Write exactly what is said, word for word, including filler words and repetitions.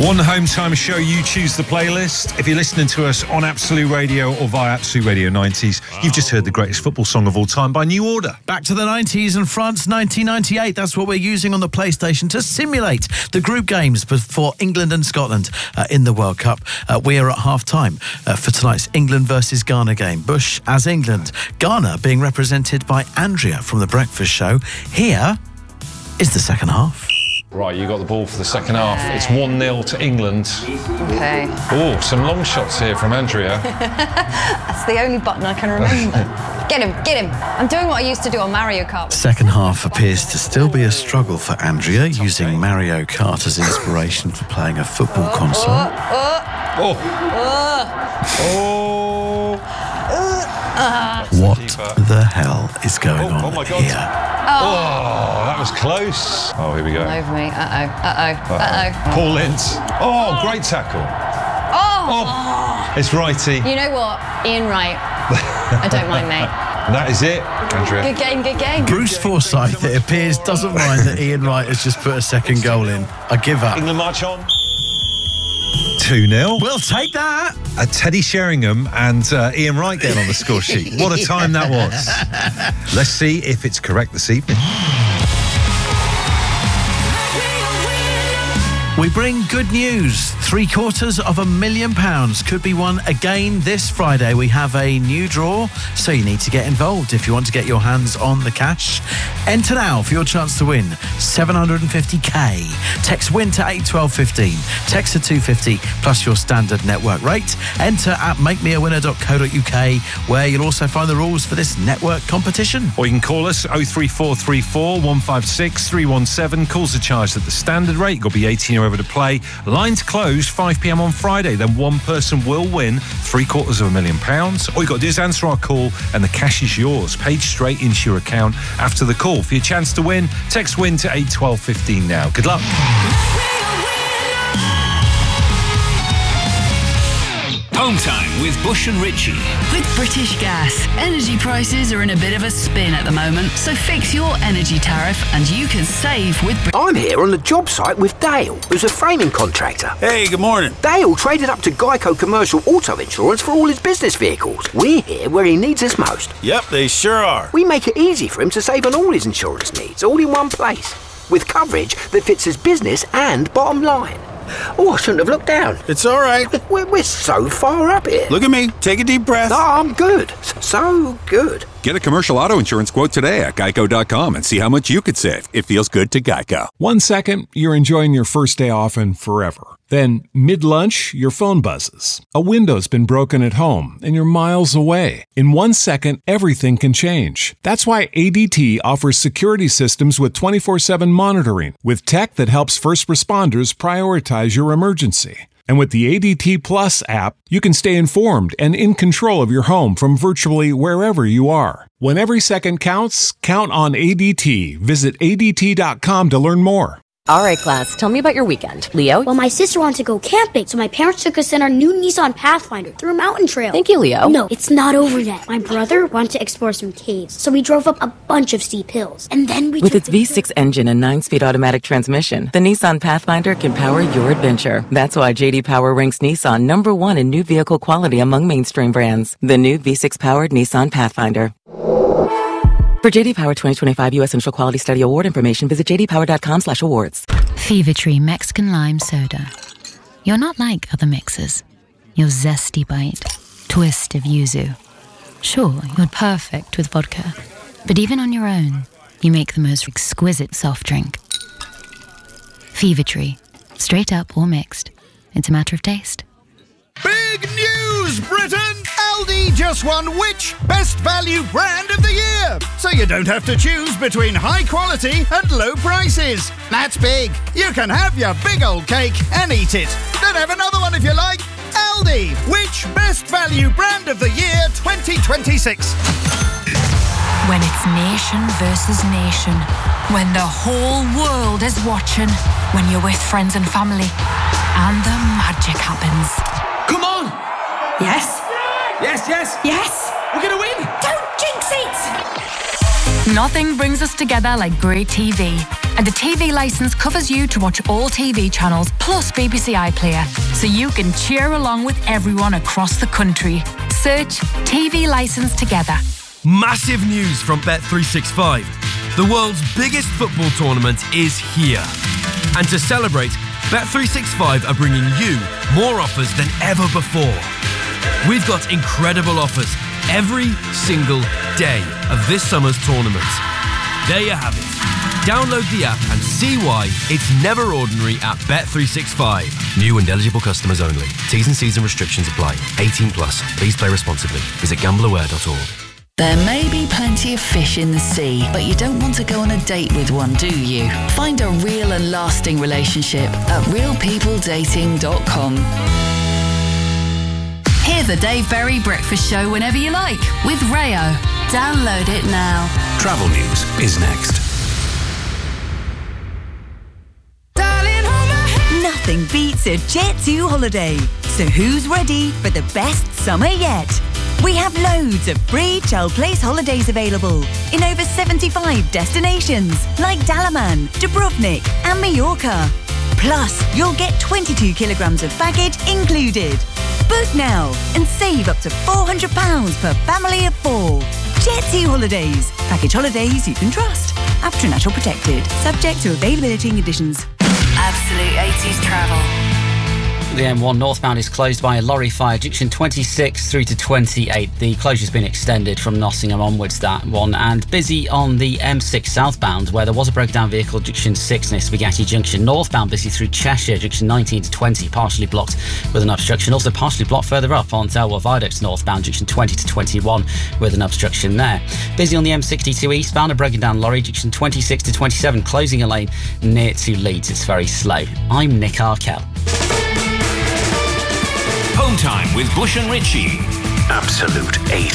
One home time show, you choose the playlist. If you're listening to us on Absolute Radio or via Absolute Radio nineties, you've just heard the greatest football song of all time by New Order. Back to the nineties and France nineteen ninety-eight. That's what we're using on the PlayStation to simulate the group games for England and Scotland uh, in the World Cup. Uh, we are at half-time uh, for tonight's England versus Ghana game. Bush as England. Ghana being represented by Andrea from The Breakfast Show. Here is the second half. Right, you got the ball for the second half. It's one nil to England. Okay. Oh, some long shots here from Andrea. That's the only button I can remember. Get him, get him. I'm doing what I used to do on Mario Kart. Second half appears to still be a struggle for Andrea, using Mario Kart as inspiration for playing a football oh, console. Oh, oh. Oh. Oh. Uh. What the hell is going oh, on oh my God. here? Oh. oh, that was close. Oh, here we go. All over me. Uh-oh, uh-oh, uh-oh. Paul Ince. Oh, oh, great tackle. Oh. oh. It's righty. You know what? Ian Wright. I don't mind, mate. And that is it, Andrea. Good game, good game. Bruce Forsyth, it appears, doesn't mind that Ian Wright has just put a second goal in. I give up. England march on. two nil. We'll take that. Uh, Teddy Sheringham and uh, Ian Wright getting on the score sheet. What a time that was. Let's see if it's correct this evening. We bring good news. Three quarters of a million pounds could be won again this Friday. We have a new draw, so you need to get involved if you want to get your hands on the cash. Enter now for your chance to win seven hundred fifty k. Text WIN to eight twelve fifteen. Text to two fifty plus your standard network rate. Enter at make me a winner dot co dot uk, where you'll also find the rules for this network competition. Or you can call us oh three four three four, one five six, three one seven. Calls are charged at the standard rate. You've got to be eighteen or over to play. Lines closed five p m on Friday. Then one person will win three quarters of a million pounds. All you've got to do is answer our call and the cash is yours, paid straight into your account after the call. For your chance to win, text WIN to eight twelve fifteen now. Good luck. Home time with Bush and Richie. With British Gas, energy prices are in a bit of a spin at the moment, so fix your energy tariff and you can save with Brit- I'm here on the job site with Dale, who's a framing contractor. Hey, good morning. Dale traded up to Geico Commercial Auto Insurance for all his business vehicles. We're here where he needs us most. Yep, they sure are. We make it easy for him to save on all his insurance needs, all in one place, with coverage that fits his business and bottom line. Oh, I shouldn't have looked down. It's all right. We're, we're so far up here. Look at me. Take a deep breath. Oh, I'm good. So good. Get a commercial auto insurance quote today at geico dot com and see how much you could save. It feels good to Geico. One second, you're enjoying your first day off and forever. Then, mid-lunch, your phone buzzes. A window's been broken at home and you're miles away. In one second, everything can change. That's why A D T offers security systems with twenty-four seven monitoring, with tech that helps first responders prioritize your emergency. And with the A D T Plus app, you can stay informed and in control of your home from virtually wherever you are. When every second counts, count on A D T. Visit A D T dot com to learn more. All right, class, tell me about your weekend. Leo? Well, my sister wanted to go camping, so my parents took us in our new Nissan Pathfinder through a mountain trail. Thank you, Leo. No, it's not over yet. My brother wanted to explore some caves, so we drove up a bunch of steep hills. And then we With took its the V six engine and nine-speed automatic transmission, the Nissan Pathfinder can power your adventure. That's why J D Power ranks Nissan number one in new vehicle quality among mainstream brands. The new V six-powered Nissan Pathfinder. For J D Power twenty twenty-five U S Central Quality Study Award information, visit j d power dot com slash awards. Fever Tree Mexican Lime Soda. You're not like other mixers. Your zesty bite, twist of yuzu. Sure, you're perfect with vodka, but even on your own, you make the most exquisite soft drink. Fever Tree. Straight up or mixed. It's a matter of taste. Big news, Britain! Aldi just won which Best Value Brand of the Year? So you don't have to choose between high quality and low prices. That's big. You can have your big old cake and eat it. Then have another one if you like. Aldi, which Best Value Brand of the Year twenty twenty-six? When it's nation versus nation. When the whole world is watching. When you're with friends and family. And the magic happens. Come on! Yes? Yes, yes! Yes! We're gonna win! Don't jinx it! Nothing brings us together like great T V. And a T V licence covers you to watch all T V channels plus B B C iPlayer, so you can cheer along with everyone across the country. Search T V licence together. Massive news from Bet three sixty-five. The world's biggest football tournament is here. And to celebrate, Bet three sixty-five are bringing you more offers than ever before. We've got incredible offers every single day of this summer's tournament. There you have it. Download the app and see why it's never ordinary at Bet three sixty-five. New and eligible customers only. T's and C's and restrictions apply. eighteen plus. Please play responsibly. Visit gamble aware dot org. There may be plenty of fish in the sea, but you don't want to go on a date with one, do you? Find a real and lasting relationship at real people dating dot com. Hear the Dave Berry Breakfast Show whenever you like with Rayo. Download it now. Travel news is next. Nothing beats a Jet two holiday. So who's ready for the best summer yet? We have loads of free Chel Place holidays available in over seventy-five destinations like Dalaman, Dubrovnik and Mallorca. Plus, you'll get twenty-two kilograms of baggage included. Book now and save up to four hundred pounds per family of four. Jet two Holidays. Package holidays you can trust. After natural protected. Subject to availability and conditions. Absolute eighties travel. The M one northbound is closed by a lorry fire, junction twenty-six through to twenty-eight. The closure's been extended from Nottingham onwards, that one. And busy on the M six southbound, where there was a broken down vehicle, junction six near Spaghetti Junction. Northbound busy through Cheshire, junction nineteen to twenty, partially blocked with an obstruction. Also partially blocked further up on Telwell Viaduct northbound, junction twenty to twenty-one, with an obstruction there. Busy on the M sixty-two eastbound, a broken down lorry, junction twenty-six to twenty-seven, closing a lane near to Leeds. It's very slow. I'm Nick Arkell. Home time with Bush and Ritchie. Absolute eight.